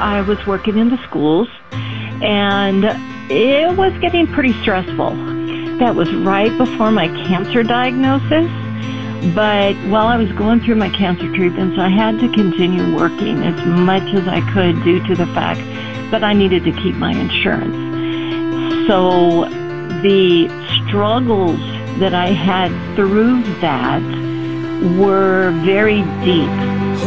I was working in the schools, and it was getting pretty stressful. That was right before my cancer diagnosis. But while I was going through my cancer treatments, I had to continue working as much as I could due to the fact that I needed to keep my insurance. So the struggles that I had through that were very deep.